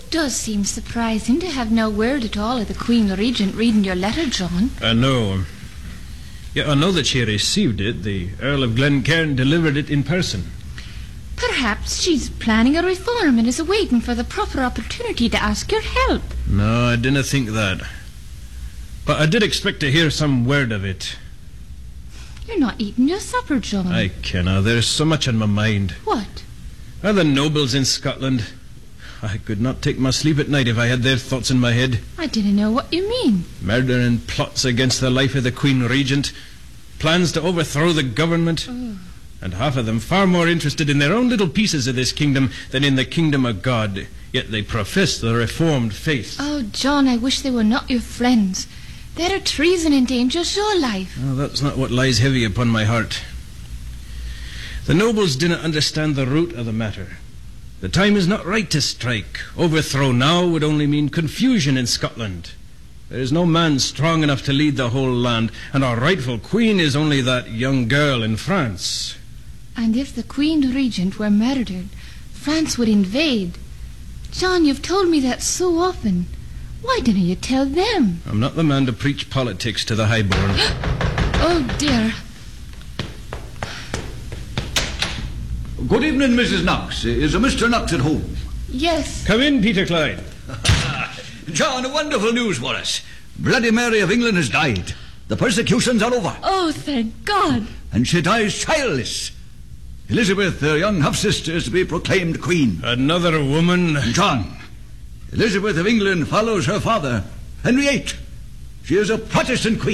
It does seem surprising to have no word at all of the Queen Regent reading your letter, John. I know. Yeah, I know that she received it. The Earl of Glencairn delivered it in person. Perhaps she's planning a reform and is waiting for the proper opportunity to ask your help. No, I didn't think that. But I did expect to hear some word of it. You're not eating your supper, John. I kenna. There's so much on my mind. What? The nobles in Scotland. I could not take my sleep at night if I had their thoughts in my head. I didn't know what you mean. Murder and plots against the life of the Queen Regent. Plans to overthrow the government. And half of them far more interested in their own little pieces of this kingdom than in the kingdom of God. Yet they profess the Reformed faith. Oh, John, I wish they were not your friends. Their treason endangers your life. Oh, that's not what lies heavy upon my heart. The nobles didn't understand the root of the matter. The time is not right to strike. Overthrow now would only mean confusion in Scotland. There is no man strong enough to lead the whole land, and our rightful queen is only that young girl in France. And if the Queen Regent were murdered, France would invade. John, you've told me that so often. Why didn't you tell them? I'm not the man to preach politics to the highborn. Oh, dear. Good evening, Mrs. Knox. Is Mr. Knox at home? Yes. Come in, Peter Clyde. John, wonderful news for us. Bloody Mary of England has died. The persecutions are over. Oh, thank God. And she dies childless. Elizabeth, her young half-sister, is to be proclaimed queen. Another woman. John, Elizabeth of England follows her father, Henry VIII. She is a Protestant queen.